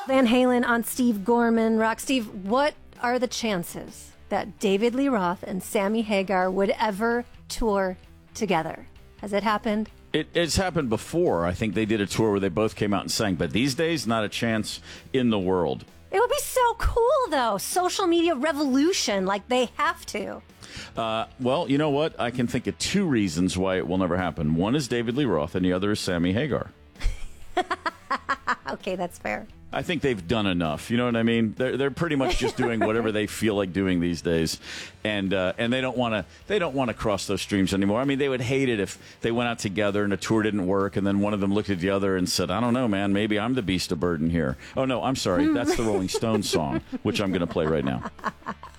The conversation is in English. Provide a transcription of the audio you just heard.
Van Halen on Steve Gorman Rock. Steve, what are the chances that David Lee Roth and Sammy Hagar would ever tour together? Has it happened? It's happened before. I think they did a tour where they both came out and sang. But these days, not a chance in the world. It would be so cool, though. Social media revolution, like they have to. Well, you know what? I can think of two reasons why it will never happen. One is David Lee Roth, and the other is Sammy Hagar. Okay, that's fair. I think they've done enough. You know what I mean? They're pretty much just doing whatever they feel like doing these days, and they don't want to cross those streams anymore. I mean, they would hate it if they went out together and a tour didn't work, and then one of them looked at the other and said, "I don't know, man. Maybe I'm the beast of burden here." Oh no, I'm sorry. That's the Rolling Stones song, which I'm going to play right now.